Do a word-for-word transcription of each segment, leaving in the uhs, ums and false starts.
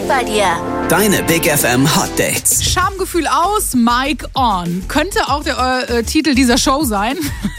Zeit bei dir. Deine Big F M Hot Dates. Schamgefühl aus, Mic on. Könnte auch der äh, Titel dieser Show sein.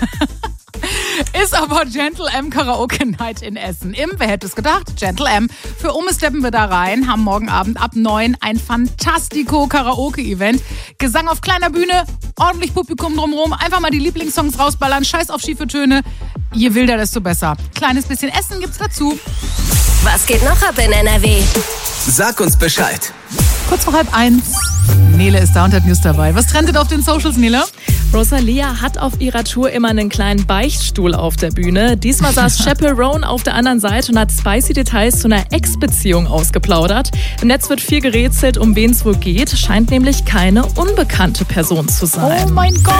Ist aber Gentle M Karaoke Night in Essen. Im, wer hätte es gedacht, Gentle M. Für Umme steppen wir da rein, haben morgen Abend ab neun ein Fantastico Karaoke-Event. Gesang auf kleiner Bühne, ordentlich Publikum drumherum, einfach mal die Lieblingssongs rausballern, scheiß auf schiefe Töne. Je wilder, desto besser. Kleines bisschen Essen gibt's dazu. Was geht noch ab in N R W? Sag uns Bescheid. Kurz vor halb eins. Nele ist da und hat News dabei. Was trendet auf den Socials, Nele? Rosalia hat auf ihrer Tour immer einen kleinen Beichtstuhl auf der Bühne. Diesmal saß Chaperone auf der anderen Seite und hat spicy Details zu einer Ex-Beziehung ausgeplaudert. Im Netz wird viel gerätselt, um wen es wohl geht. Scheint nämlich keine unbekannte Person zu sein. Oh mein Gott!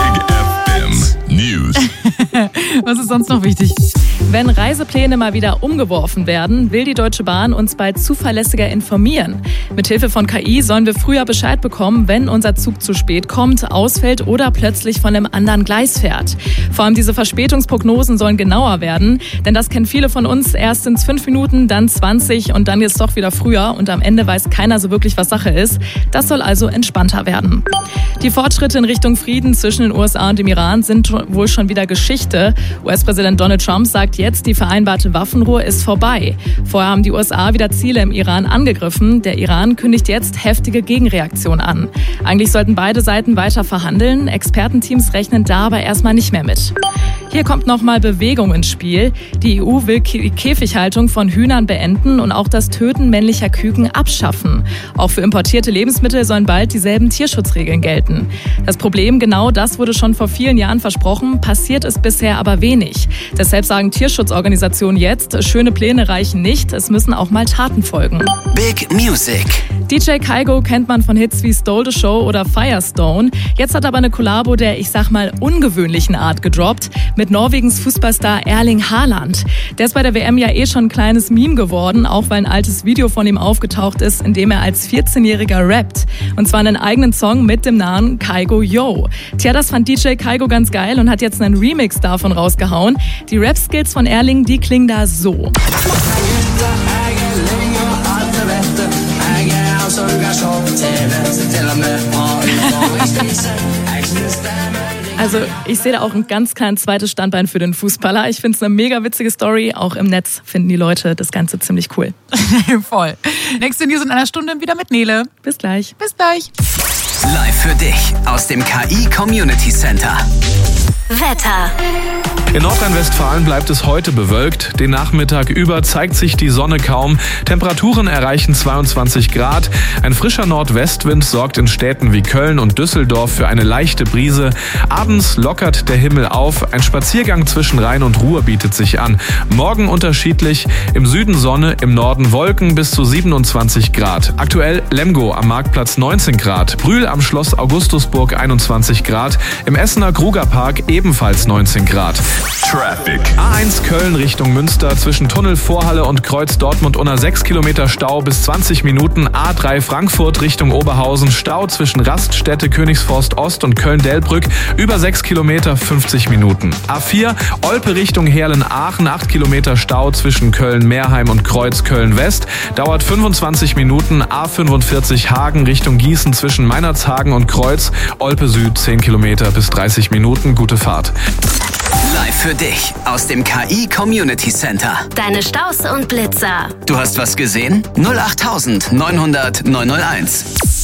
News. Was ist sonst noch wichtig? Wenn Reisepläne mal wieder umgeworfen werden, will die Deutsche Bahn uns bald zuverlässiger informieren. Mithilfe von K I sollen wir früher Bescheid bekommen, wenn unser Zug zu spät kommt, ausfällt oder plötzlich von einem anderen Gleis fährt. Vor allem diese Verspätungsprognosen sollen genauer werden, denn das kennen viele von uns. Erst sind es fünf Minuten, dann zwanzig und dann jetzt doch wieder früher und am Ende weiß keiner so wirklich, was Sache ist. Das soll also entspannter werden. Die Fortschritte in Richtung Frieden zwischen den U S A und dem Iran sind wohl schon wieder Geschichte. U S-Präsident Donald Trump sagt jetzt, die vereinbarte Waffenruhe ist vorbei. Vorher haben die U S A wieder Ziele im Iran angegriffen. Der Iran kündigt jetzt heftige Gegenreaktion an. Eigentlich sollten beide Seiten weiter verhandeln. Expertenteams rechnen da aber erstmal nicht mehr mit. Hier kommt nochmal Bewegung ins Spiel. Die E U will die Käfighaltung von Hühnern beenden und auch das Töten männlicher Küken abschaffen. Auch für importierte Lebensmittel sollen bald dieselben Tierschutzregeln gelten. Das Problem, genau das wurde schon vor vielen Jahren versprochen, passiert ist bisher aber wenig. Deshalb sagen Tierschutzorganisationen jetzt, schöne Pläne reichen nicht, es müssen auch mal Taten folgen. Big Music. D J Kygo kennt man von Hits wie Stole the Show oder Firestone. Jetzt hat aber eine Kollabo der, ich sag mal, ungewöhnlichen Art gedroppt mit Norwegens Fußballstar Erling Haaland. Der ist bei der W M ja eh schon ein kleines Meme geworden, auch weil ein altes Video von ihm aufgetaucht ist, in dem er als vierzehnjähriger rappt. Und zwar einen eigenen Song mit dem Namen Kygo Yo. Tja, das fand D J Kygo ganz geil und hat jetzt einen Remix davon rausgehauen. Die Rap-Skills von Erling, die klingen da so. Also ich sehe da auch ein ganz kleines zweites Standbein für den Fußballer. Ich finde es eine mega witzige Story. Auch im Netz finden die Leute das Ganze ziemlich cool. Voll. Nächste News in einer Stunde wieder mit Nele. Bis gleich. Bis gleich. Live für dich aus dem K I Community Center. Wetter. In Nordrhein-Westfalen bleibt es heute bewölkt. Den Nachmittag über zeigt sich die Sonne kaum. Temperaturen erreichen zweiundzwanzig Grad. Ein frischer Nordwestwind sorgt in Städten wie Köln und Düsseldorf für eine leichte Brise. Abends lockert der Himmel auf. Ein Spaziergang zwischen Rhein und Ruhr bietet sich an. Morgen unterschiedlich. Im Süden Sonne, im Norden Wolken bis zu siebenundzwanzig Grad. Aktuell Lemgo am Marktplatz neunzehn Grad. Brühl am Schloss Augustusburg einundzwanzig Grad. Im Essener Krugerpark ebenfalls neunzehn Grad. Traffic. A eins Köln Richtung Münster zwischen Tunnel Vorhalle und Kreuz Dortmund unter sechs Kilometer Stau bis zwanzig Minuten. A drei Frankfurt Richtung Oberhausen Stau zwischen Raststätte Königsforst Ost und Köln-Delbrück über sechs Kilometer fünfzig Minuten. A vier Olpe Richtung Heerlen-Aachen acht Kilometer Stau zwischen Köln-Meerheim und Kreuz Köln-West dauert fünfundzwanzig Minuten. A fünfundvierzig Hagen Richtung Gießen zwischen Meinerzhagen und Kreuz Olpe Süd zehn Kilometer bis dreißig Minuten. Gute Fahrt. Live für dich aus dem K I Community Center. Deine Staus und Blitzer. Du hast was gesehen? null acht neunhundert neunhunderteins.